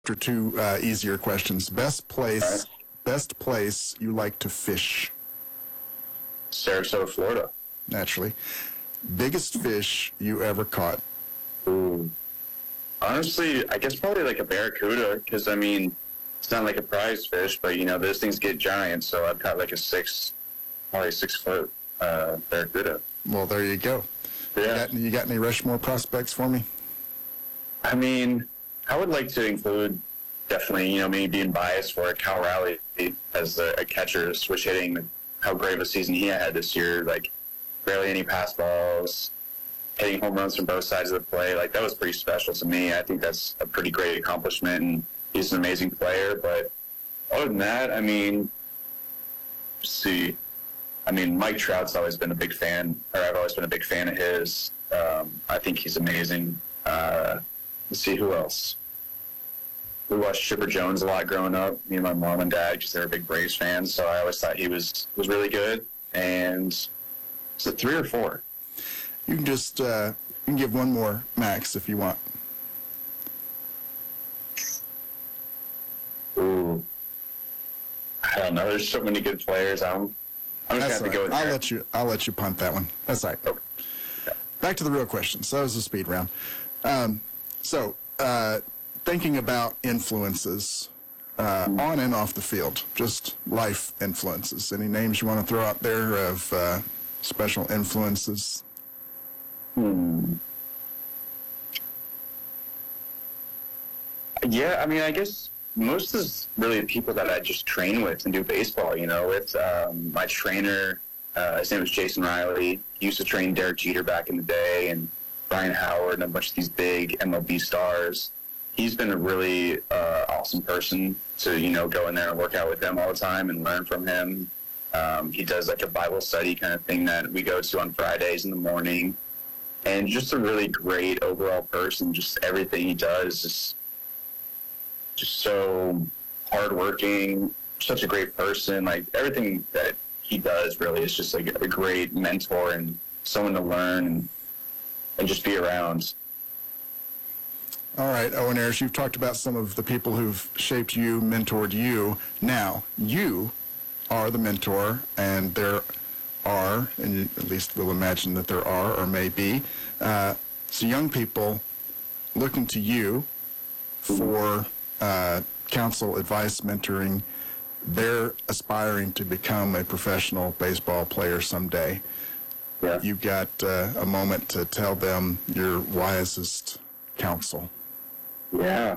After two easier questions. Best place you like to fish? Sarasota, Florida. Naturally. Biggest fish you ever caught? Ooh. Honestly, I guess probably like a barracuda, because, I mean, it's not like a prize fish, but, you know, those things get giant, so I've caught like a probably 6 foot barracuda. Well, there you go. Yeah. You got any Rushmore prospects for me? I mean, I would like to include definitely, you know, me being biased for it, Cal Raleigh as a catcher, switch hitting, how great of a season he had this year, like barely any pass balls, hitting home runs from both sides of the play. Like, that was pretty special to me. I think that's a pretty great accomplishment, and he's an amazing player. But other than that, I mean, Mike Trout's always been a big fan, or I've always been a big fan of his. I think he's amazing. Let's see, who else? We watched Chipper Jones a lot growing up, me and my mom and dad, because they were big Braves fans, so I always thought he was really good. And is it 3 or 4? You can just you can give one more, Max, if you want. Ooh. I don't know. There's so many good players. I'm just going to have to go with that. I'll let you punt that one. That's all right. Okay. Yeah. Back to the real questions. So that was a speed round. Thinking about influences on and off the field, just life influences. Any names you want to throw out there of special influences? Yeah, I mean, I guess most is really the people that I just train with and do baseball, you know, with my trainer. His name was Jason Riley. He used to train Derek Jeter back in the day, and Brian Howard and a bunch of these big MLB stars. He's been a really awesome person to, you know, go in there and work out with them all the time and learn from him. He does like a Bible study kind of thing that we go to on Fridays in the morning. And just a really great overall person. Just everything he does is just so hardworking, such a great person. Like, everything that he does really is just like a great mentor and someone to learn and just be around. All right, Owen Ayers, you've talked about some of the people who've shaped you, mentored you. Now, you are the mentor, and there are, and at least we'll imagine that there are or may be, so young people looking to you for counsel, advice, mentoring. They're aspiring to become a professional baseball player someday. Yeah. You've got a moment to tell them your wisest counsel. Yeah.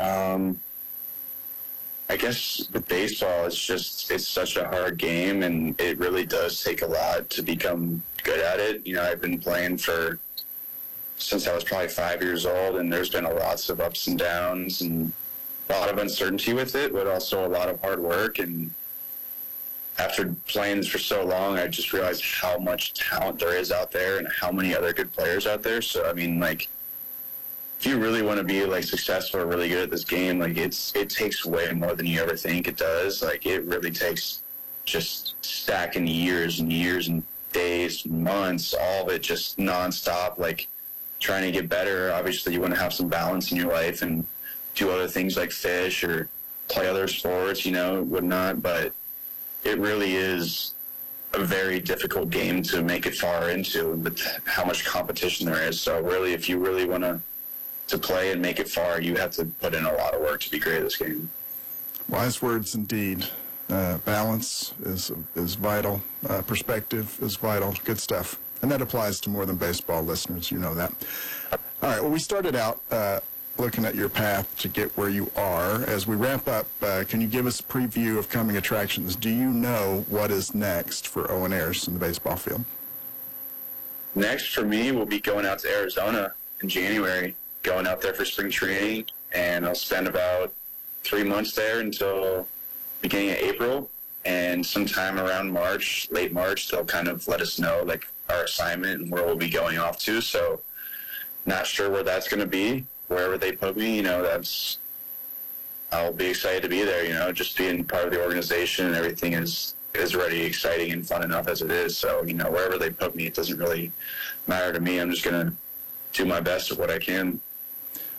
I guess with baseball, it's such a hard game, and it really does take a lot to become good at it. You know, I've been playing since I was probably 5 years old, and there's been lots of ups and downs and a lot of uncertainty with it, but also a lot of hard work. And after playing for so long, I just realized how much talent there is out there and how many other good players out there. So, I mean, like, if you really want to be like successful or really good at this game, like it takes way more than you ever think it does. Like, it really takes just stacking years and years and days, months, all of it just nonstop, like trying to get better. Obviously, you want to have some balance in your life and do other things like fish or play other sports, you know, whatnot. But it really is a very difficult game to make it far into with how much competition there is. So really, if you really want to play and make it far, you have to put in a lot of work to be great at this game. Wise words indeed. Balance is vital. Perspective is vital. Good stuff. And that applies to more than baseball, listeners. You know that. All right. Well, we started out looking at your path to get where you are. As we wrap up, can you give us a preview of coming attractions? Do you know what is next for Owen Ayers in the baseball field? Next for me will be going out to Arizona in January, going out there for spring training, and I'll spend about 3 months there until beginning of April. And sometime around March, late March, they'll kind of let us know like our assignment and where we'll be going off to. So not sure where that's going to be. Wherever they put me, you know, I'll be excited to be there, you know, just being part of the organization and everything is already exciting and fun enough as it is. So, you know, wherever they put me, it doesn't really matter to me. I'm just going to do my best at what I can.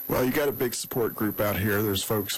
Well, you got a big support group out here. There's folks